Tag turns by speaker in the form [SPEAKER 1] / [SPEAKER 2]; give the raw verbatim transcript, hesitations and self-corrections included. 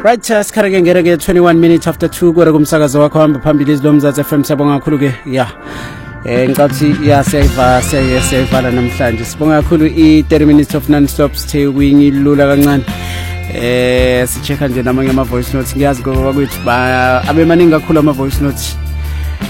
[SPEAKER 1] Right, sikhareke ngereke twenty-one minutes after two kwere kumsakazo wakho hamba phambili izilomzatsi F M. Siyabonga kakhulu ke. Yeah. Eh ngicathi ya siyayiva siyayivala namhlanje. Sibonga kakhulu i thirty minutes of non-stop stay wingilula kancane. Eh sicheka nje namanye ama voice notes. Ngiyazi ngoba kwethu ba abe maningi kakhulu ama voice notes.